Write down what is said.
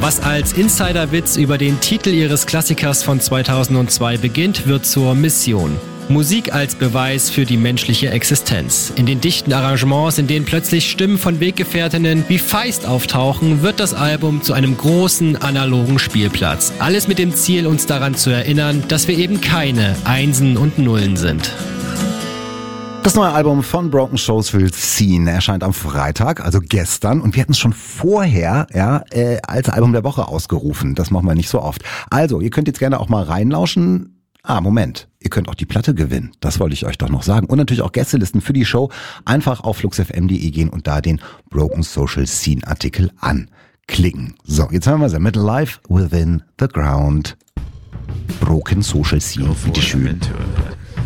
Was als Insiderwitz über den Titel ihres Klassikers von 2002 beginnt, wird zur Mission. Musik als Beweis für die menschliche Existenz. In den dichten Arrangements, in denen plötzlich Stimmen von Weggefährtinnen wie Feist auftauchen, wird das Album zu einem großen analogen Spielplatz. Alles mit dem Ziel, uns daran zu erinnern, dass wir eben keine Einsen und Nullen sind. Das neue Album von Broken Social Scene erscheint am Freitag, also gestern. Und wir hatten es schon vorher als Album der Woche ausgerufen. Das machen wir nicht so oft. Also, ihr könnt jetzt gerne auch mal reinlauschen. Moment. Ihr könnt auch die Platte gewinnen. Das wollte ich euch doch noch sagen. Und natürlich auch Gästelisten für die Show. Einfach auf fluxfm.de gehen und da den Broken Social Scene Artikel anklicken. So, jetzt hören wir sie mit Life Within the Ground. Broken Social Scene. Bitte schön.